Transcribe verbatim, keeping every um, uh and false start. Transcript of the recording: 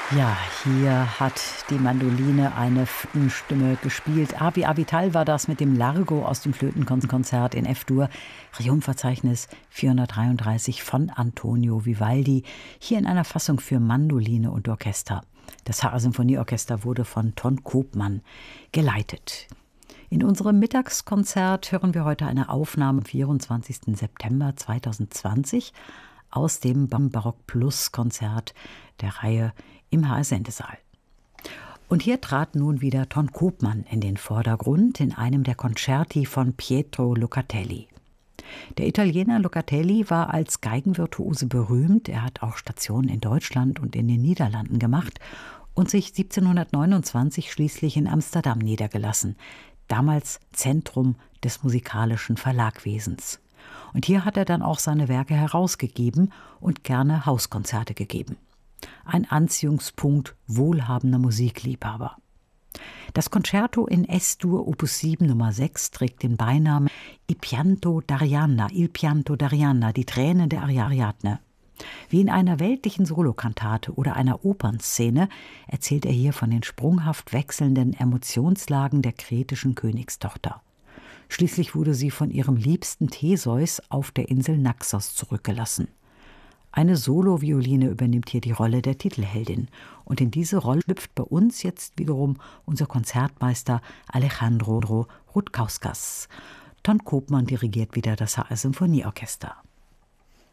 Ja, hier hat die Mandoline eine Flötenstimme gespielt. Avi Avital war das mit dem Largo aus dem Flötenkonzert in F-Dur, Triumphverzeichnis vierhundertdreiunddreißig von Antonio Vivaldi, hier in einer Fassung für Mandoline und Orchester. Das H A-Symphonieorchester wurde von Ton Koopman geleitet. In unserem Mittagskonzert hören wir heute eine Aufnahme am vierundzwanzigsten September zweitausendzwanzig aus dem Barock Plus Konzert der Reihe im H R-Sendesaal. Und hier trat nun wieder Ton Koopman in den Vordergrund in einem der Concerti von Pietro Locatelli. Der Italiener Locatelli war als Geigenvirtuose berühmt. Er hat auch Stationen in Deutschland und in den Niederlanden gemacht und sich siebzehnhundertneunundzwanzig schließlich in Amsterdam niedergelassen, damals Zentrum des musikalischen Verlagwesens. Und hier hat er dann auch seine Werke herausgegeben und gerne Hauskonzerte gegeben. Ein Anziehungspunkt wohlhabender Musikliebhaber. Das Concerto in Es-Dur Opus sieben Nummer sechs trägt den Beinamen Il pianto d'Arianna, Il pianto d'Arianna, die Tränen der Ariadne. Wie in einer weltlichen Solokantate oder einer Opernszene erzählt er hier von den sprunghaft wechselnden Emotionslagen der kretischen Königstochter. Schließlich wurde sie von ihrem Liebsten Theseus auf der Insel Naxos zurückgelassen. Eine Solovioline übernimmt hier die Rolle der Titelheldin. Und in diese Rolle schlüpft bei uns jetzt wiederum unser Konzertmeister Alejandro Rutkauskas. Ton Koopman dirigiert wieder das H R-Symphonieorchester.